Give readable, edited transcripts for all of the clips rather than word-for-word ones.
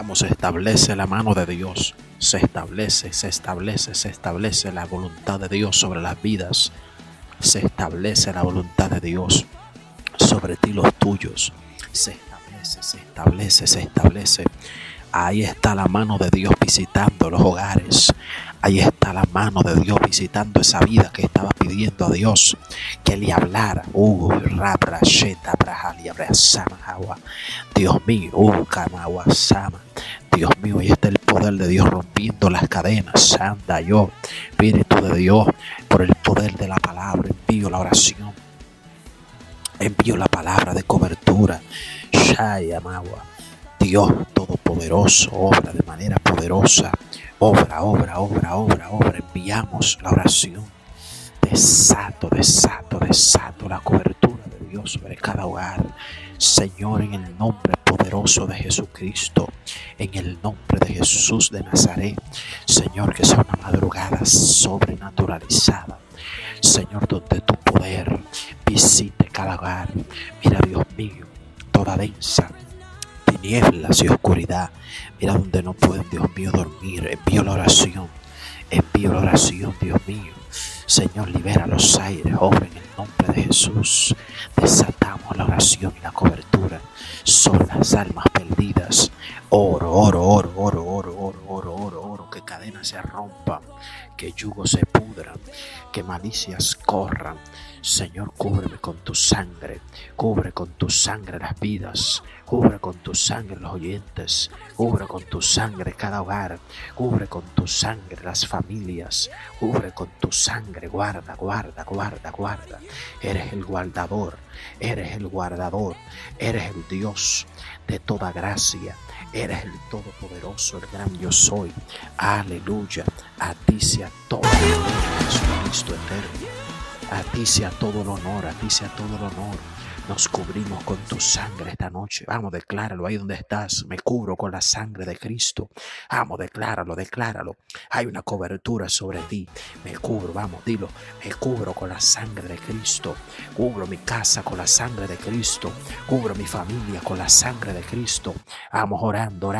Vamos, se establece la mano de Dios. Se establece la voluntad de Dios sobre las vidas. Se establece la voluntad de Dios sobre ti, los tuyos. Se establece. Ahí está la mano de Dios visitando los hogares. Ahí está la mano de Dios visitando esa vida que estaba pidiendo a Dios que le hablara. Dios mío, Dios mío, ahí está el poder de Dios rompiendo las cadenas. Anda yo, Espíritu de Dios, por el poder de la palabra, envío la oración. Envío la palabra de cobertura. Dios Todopoderoso, obra de manera poderosa. Obra. Enviamos la oración. Desato la cobertura de Dios sobre cada hogar. Señor, en el nombre poderoso de Jesucristo, en el nombre de Jesús de Nazaret, Señor, que sea una madrugada sobrenaturalizada. Señor, donde tu poder visite cada hogar. Mira, Dios mío, toda densa tinieblas y oscuridad. Mira donde no pueden, Dios mío, dormir. Envío la oración, Dios mío. Señor, libera los aires, obra en el nombre de Jesús. Desatamos la oración y la cobertura sobre las almas perdidas. Oro, que cadenas se rompan, que yugos se pudran, que malicias corran. Señor, cúbreme con tu sangre, cubre con tu sangre las vidas, cubre con tu sangre los oyentes, cubre con tu sangre cada hogar, cubre con tu sangre las familias, cubre con tu sangre, guarda. Eres el guardador, eres el Dios de toda gracia, eres el todopoderoso, el gran yo soy. Aleluya, a ti sea toda la gloria, Jesucristo eterno. A ti sea todo el honor, Nos cubrimos con tu sangre esta noche. Vamos, decláralo ahí donde estás. Me cubro con la sangre de Cristo. Vamos, decláralo. Hay una cobertura sobre ti. Me cubro, vamos, dilo. Me cubro con la sangre de Cristo. Cubro mi casa con la sangre de Cristo. Cubro mi familia con la sangre de Cristo. Vamos, orando.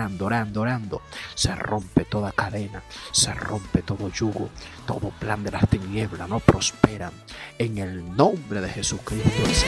Se rompe toda cadena. Se rompe todo yugo. Todo plan de las tinieblas no prosperan. En el nombre de Jesucristo.